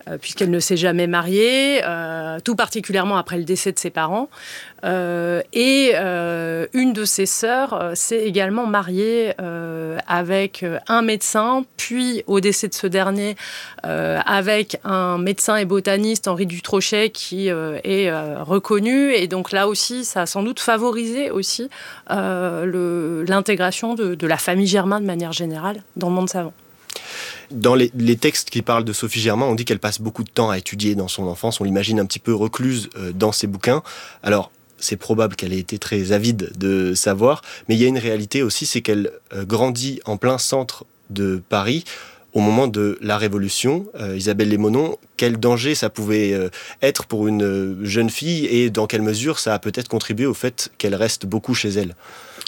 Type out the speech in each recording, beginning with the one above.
puisqu'elle ne s'est jamais mariée, tout particulièrement après le décès de ses parents. Et une de ses sœurs s'est également mariée avec un médecin, puis au décès de ce dernier, avec un médecin et botaniste, Henri Dutrochet, qui est reconnu. Et donc là aussi, ça a sans doute favorisé aussi l'intégration de la famille Germain de manière générale dans le monde savant. Dans les textes qui parlent de Sophie Germain, on dit qu'elle passe beaucoup de temps à étudier dans son enfance. On l'imagine un petit peu recluse dans ses bouquins. Alors, c'est probable qu'elle ait été très avide de savoir, mais il y a une réalité aussi, c'est qu'elle grandit en plein centre de Paris au moment de la Révolution. Isabelle Lémonon, quel danger ça pouvait être pour une jeune fille et dans quelle mesure ça a peut-être contribué au fait qu'elle reste beaucoup chez elle ?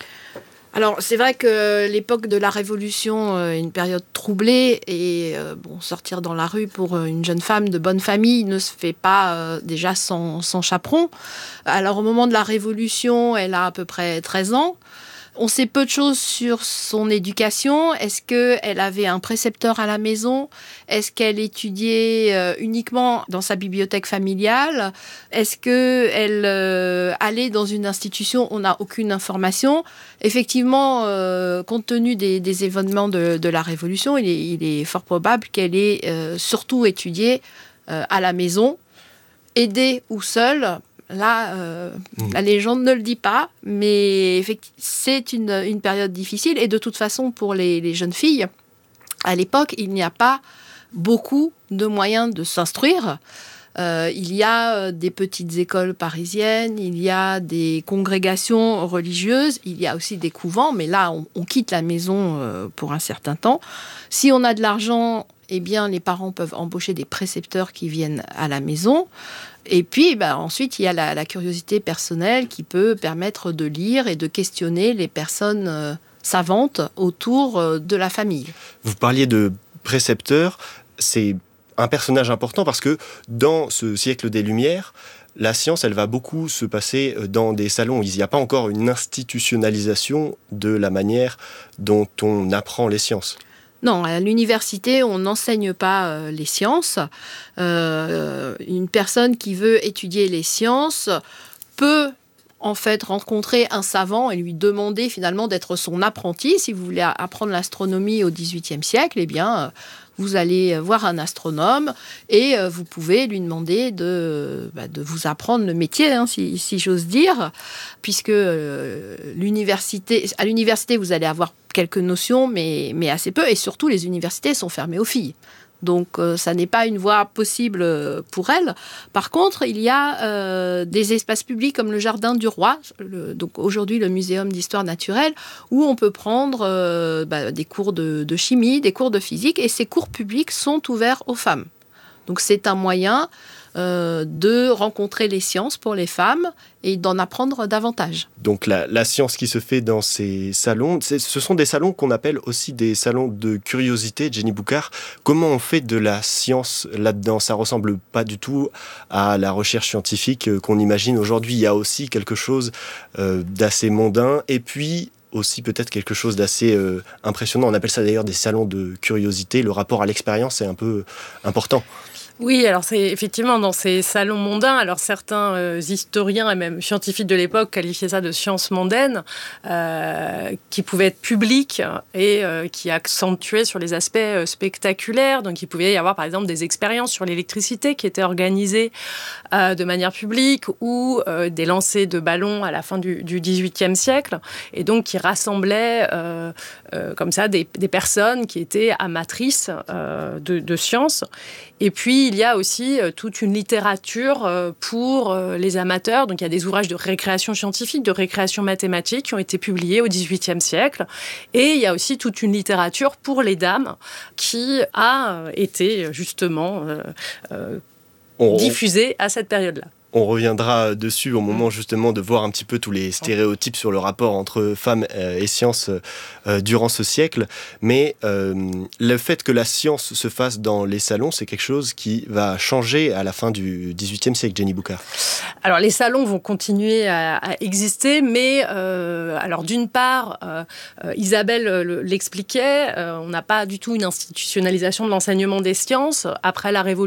Alors, c'est vrai que l'époque de la Révolution est une période troublée et sortir dans la rue pour une jeune femme de bonne famille ne se fait pas déjà sans chaperon. Alors, au moment de la Révolution, elle a à peu près 13 ans. On sait peu de choses sur son éducation. Est-ce qu'elle avait un précepteur à la maison ? Est-ce qu'elle étudiait uniquement dans sa bibliothèque familiale ? Est-ce qu'elle allait dans une institution ? On n'a aucune information. Effectivement, compte tenu des événements de la Révolution, il est fort probable qu'elle ait surtout étudié à la maison, aidée ou seule. Là, la légende ne le dit pas, mais c'est une période difficile. Et de toute façon, pour les jeunes filles, à l'époque, il n'y a pas beaucoup de moyens de s'instruire. Il y a des petites écoles parisiennes, il y a des congrégations religieuses, il y a aussi des couvents, mais là, on quitte la maison pour un certain temps. Si on a de l'argent, eh bien, les parents peuvent embaucher des précepteurs qui viennent à la maison. Et puis, ensuite, il y a la curiosité personnelle qui peut permettre de lire et de questionner les personnes savantes autour de la famille. Vous parliez de précepteurs, c'est un personnage important parce que dans ce siècle des Lumières, la science, elle va beaucoup se passer dans des salons. Il n'y a pas encore une institutionnalisation de la manière dont on apprend les sciences. Non, à l'université, on n'enseigne pas les sciences. Une personne qui veut étudier les sciences peut en fait rencontrer un savant et lui demander finalement d'être son apprenti. Si vous voulez apprendre l'astronomie au XVIIIe siècle, eh bien, vous allez voir un astronome et vous pouvez lui demander de vous apprendre le métier, si j'ose dire, puisque à l'université, vous allez avoir quelques notions, mais assez peu. Et surtout, les universités sont fermées aux filles. Donc, ça n'est pas une voie possible pour elles. Par contre, il y a des espaces publics comme le Jardin du Roi, donc aujourd'hui le Muséum d'histoire naturelle, où on peut prendre des cours de chimie, des cours de physique, et ces cours publics sont ouverts aux femmes. Donc, c'est un moyen de rencontrer les sciences pour les femmes et d'en apprendre davantage. Donc la science qui se fait dans ces salons, ce sont des salons qu'on appelle aussi des salons de curiosité, Jenny Boucard. Comment on fait de la science là-dedans ? Ça ressemble pas du tout à la recherche scientifique qu'on imagine aujourd'hui. Il y a aussi quelque chose d'assez mondain et puis aussi peut-être quelque chose d'assez impressionnant. On appelle ça d'ailleurs des salons de curiosité. Le rapport à l'expérience est un peu important. Oui, alors c'est effectivement dans ces salons mondains, alors certains historiens et même scientifiques de l'époque qualifiaient ça de sciences mondaines, qui pouvaient être publiques et qui accentuaient sur les aspects spectaculaires. Donc il pouvait y avoir par exemple des expériences sur l'électricité qui étaient organisées de manière publique ou des lancers de ballons à la fin du XVIIIe siècle et donc qui rassemblaient comme ça des personnes qui étaient amatrices de sciences. Et puis, il y a aussi toute une littérature pour les amateurs. Donc, il y a des ouvrages de récréation scientifique, de récréation mathématique qui ont été publiés au XVIIIe siècle. Et il y a aussi toute une littérature pour les dames qui a été justement diffusée à cette période-là. On reviendra dessus au moment justement de voir un petit peu tous les stéréotypes sur le rapport entre femmes et sciences durant ce siècle. Mais le fait que la science se fasse dans les salons, c'est quelque chose qui va changer à la fin du XVIIIe siècle, Jenny Boucard. Alors les salons vont continuer à exister, mais alors d'une part, Isabelle l'expliquait, on n'a pas du tout une institutionnalisation de l'enseignement des sciences. Après la Révolution,